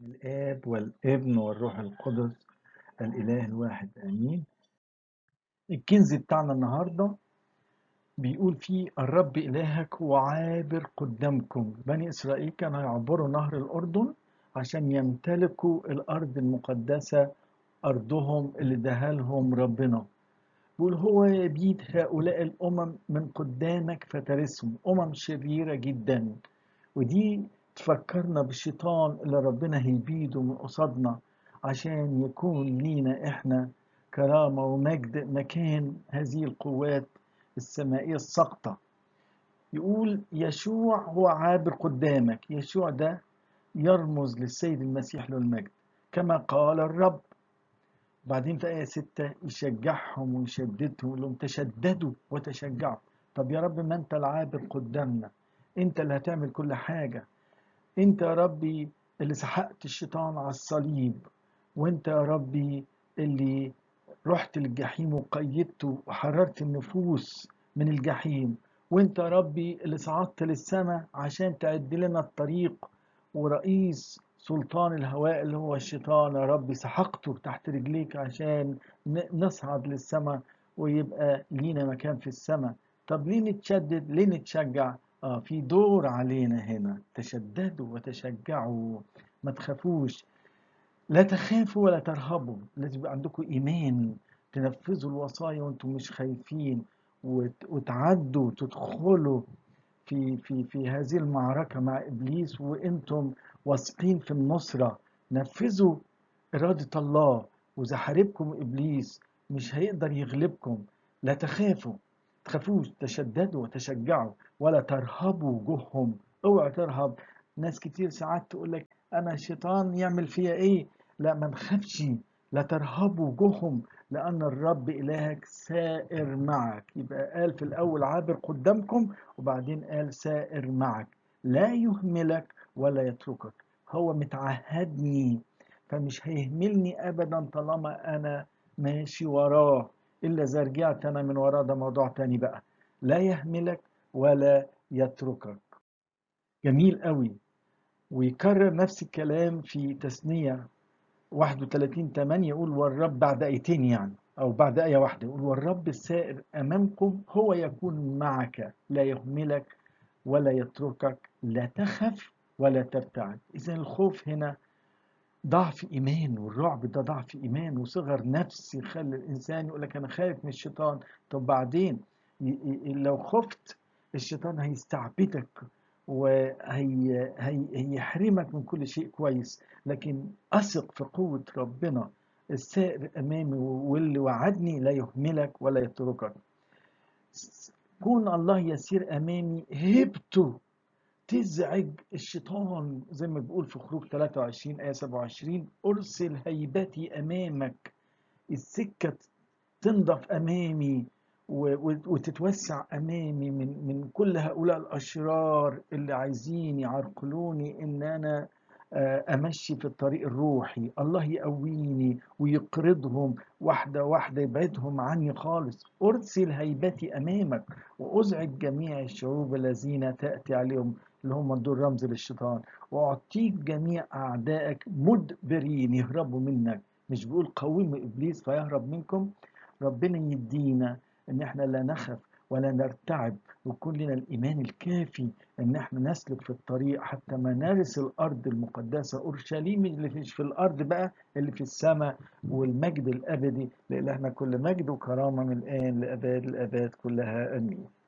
الآب والابن والروح القدس الإله الواحد آمين. الكنز بتاعنا النهاردة بيقول فيه الرب إلهك وعابر قدامكم. بني إسرائيل كانوا يعبروا نهر الأردن عشان يمتلكوا الأرض المقدسة، أرضهم اللي دهلهم ربنا. بيقول هو يبيد هؤلاء الأمم من قدامك فترسهم، أمم شريرة جدا. ودي تفكرنا بالشيطان اللي ربنا هيبيده من قصادنا عشان يكون لينا احنا كرامة ومجد مكان هذه القوات السمائية الساقطة. يقول يشوع هو عابر قدامك. يشوع ده يرمز للسيد المسيح له المجد كما قال الرب. بعدين في آية 6 يشجعهم ويشددهم يقول لهم تشددوا وتشجعوا. طب يا رب ما انت العابر قدامنا، انت اللي هتعمل كل حاجة. انت يا ربي اللي سحقت الشيطان على الصليب، وانت يا ربي اللي رحت للجحيم وقيدته وحررت النفوس من الجحيم، وانت يا ربي اللي صعدت للسماء عشان تعد لنا الطريق. ورئيس سلطان الهواء اللي هو الشيطان يا ربي سحقته تحت رجليك عشان نصعد للسماء ويبقى لينا مكان في السماء. طب ليه نتشدد؟ ليه نتشجع؟ في دور علينا هنا. تشددوا وتشجعوا، ما تخافوش، لا تخافوا ولا ترهبوا. لازم يبقى عندكم إيمان تنفذوا الوصايا وانتم مش خايفين، وتعدوا تدخلوا في هذه المعركة مع إبليس وانتم واثقين في النصرة. نفذوا إرادة الله، وإذا حاربكم إبليس مش هيقدر يغلبكم. لا تخافوا، تخافوش، تشددوا وتشجعوا ولا ترهبوا وجوههم. اوعى ترهب. ناس كتير ساعات تقول لك انا الشيطان يعمل فيا ايه. لا، ما نخافش. لا ترهبوا وجوههم لان الرب الهك سائر معك. يبقى قال في الاول عابر قدامكم، وبعدين قال سائر معك، لا يهملك ولا يتركك. هو متعهدني فمش هيهملني ابدا طالما انا ماشي وراه. الا اذا رجعت انا من وراه ده موضوع تاني بقى. لا يهملك ولا يتركك. جميل قوي. ويكرر نفس الكلام في تثنية 31:8 يقول والرب، بعد آيتين يعني أو بعد آية واحدة يقول والرب السائر أمامكم هو يكون معك، لا يهملك ولا يتركك، لا تخف ولا ترتعد. إذا الخوف هنا ضعف إيمان، والرعب ده ضعف إيمان وصغر نفس يخلي الإنسان يقول لك أنا خايف من الشيطان. طب بعدين لو خفت الشيطان هيستعبدك وهيحرمك من كل شيء كويس. لكن أثق في قوة ربنا السائر أمامي واللي وعدني لا يهملك ولا يتركك. كون الله يسير أمامي هبته تزعج الشيطان زي ما بيقول في خروج 23 آية 27 أرسل هيبتي أمامك. السكة تنضف أمامي وتتوسع أمامي من كل هؤلاء الأشرار اللي عايزين يعرقلوني إن أنا أمشي في الطريق الروحي. الله يقويني ويقرضهم واحدة واحدة، يبعدهم عني خالص. أرسل هيبتي أمامك وأزعج جميع الشعوب الذين تأتي عليهم، اللي هم دول رمز للشيطان. وأعطيك جميع أعدائك مدبرين يهربوا منك. مش بيقول قوموا إبليس فيهرب منكم؟ ربنا يدينا إن إحنا لا نخف ولا نرتعب، ويكون لنا الإيمان الكافي إن إحنا نسلك في الطريق حتى ما نرث الأرض المقدسة أورشليم، اللي مش في الأرض بقى، اللي في السماء، والمجد الأبدي لإلهنا كل مجد وكرامة من الآن لأباد الآباد كلها آمين.